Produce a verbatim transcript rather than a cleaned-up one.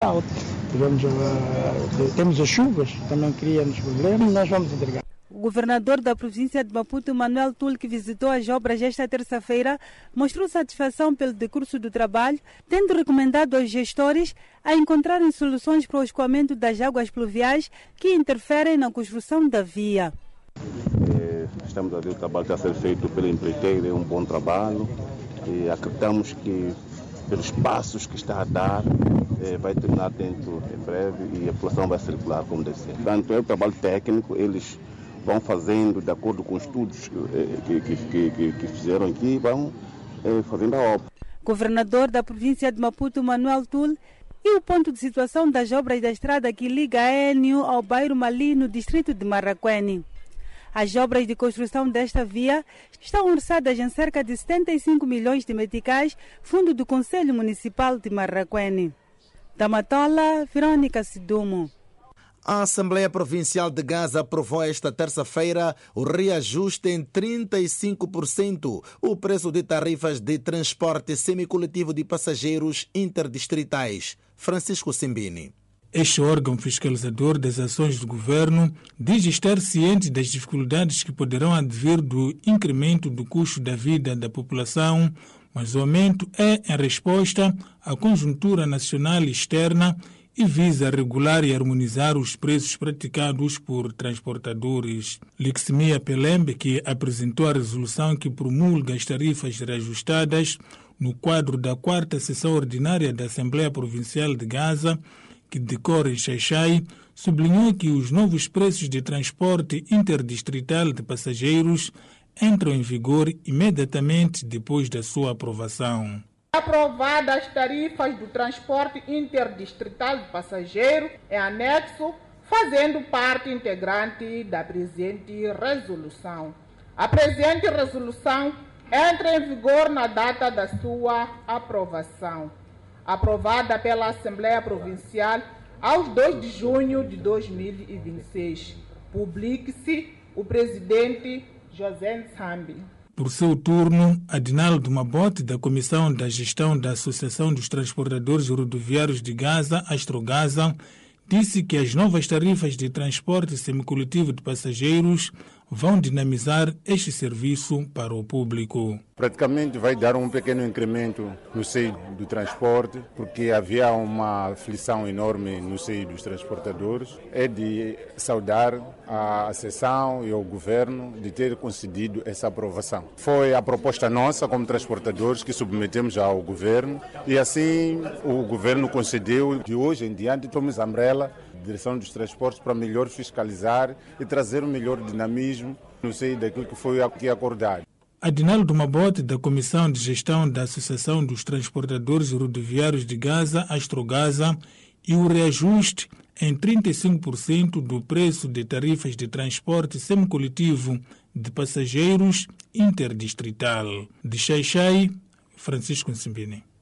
alta. Tivemos, uh, temos as chuvas, também cria-nos problemas, nós vamos entregar. O governador da província de Maputo, Manuel Tull, que visitou as obras esta terça-feira, mostrou satisfação pelo decurso do trabalho, tendo recomendado aos gestores a encontrarem soluções para o escoamento das águas pluviais que interferem na construção da via. É, estamos a ver o trabalho que está a ser feito pela empreiteira, é um bom trabalho e acreditamos que pelos passos que está a dar, é, vai terminar dentro em breve e a população vai circular como deve ser. Portanto, é um trabalho técnico, eles vão fazendo de acordo com os estudos que, que, que, que, que fizeram aqui e vão é, fazendo a obra. Governador da província de Maputo, Manuel Tull, e o ponto de situação das obras da estrada que liga a Énio ao bairro Mali, no distrito de Marraquene. As obras de construção desta via estão orçadas em cerca de setenta e cinco milhões de meticais, fundo do Conselho Municipal de Marraquene. Da Matola, Verônica Sidumo. A Assembleia Provincial de Gaza aprovou esta terça-feira o reajuste em trinta e cinco por cento o preço de tarifas de transporte semicoletivo de passageiros interdistritais. Francisco Simbini. Este órgão fiscalizador das ações do governo diz estar ciente das dificuldades que poderão advir do incremento do custo da vida da população, mas o aumento é em resposta à conjuntura nacional e externa e visa regular e harmonizar os preços praticados por transportadores. Liximia Pelembe, que apresentou a resolução que promulga as tarifas reajustadas no quadro da quarta sessão ordinária da Assembleia Provincial de Gaza, que decorre em Xai-Xai, sublinhou que os novos preços de transporte interdistrital de passageiros entram em vigor imediatamente depois da sua aprovação. Aprovadas as tarifas do transporte interdistrital de passageiro em anexo, fazendo parte integrante da presente resolução. A presente resolução entra em vigor na data da sua aprovação, aprovada pela Assembleia Provincial aos dois de junho de dois mil e vinte e seis. Publique-se o presidente José Nsambi. Por seu turno, Adinaldo Mabote, da Comissão da Gestão da Associação dos Transportadores Rodoviários de Gaza, Astrogaza, disse que as novas tarifas de transporte semicoletivo de passageiros vão dinamizar este serviço para o público. Praticamente vai dar um pequeno incremento no seio do transporte, porque havia uma aflição enorme no seio dos transportadores. É de saudar a Associação e o Governo de ter concedido essa aprovação. Foi a proposta nossa como transportadores que submetemos ao Governo e assim o Governo concedeu. De hoje em diante tomamos a Umbrella, Direção dos Transportes, para melhor fiscalizar e trazer um melhor dinamismo no seio daquilo que foi aqui acordado. Adinaldo Mabote, da Comissão de Gestão da Associação dos Transportadores Rodoviários de Gaza, Astrogaza, e o reajuste em trinta e cinco por cento do preço de tarifas de transporte semicoletivo de passageiros interdistrital. De Xai-Xai, Francisco Nsimbini.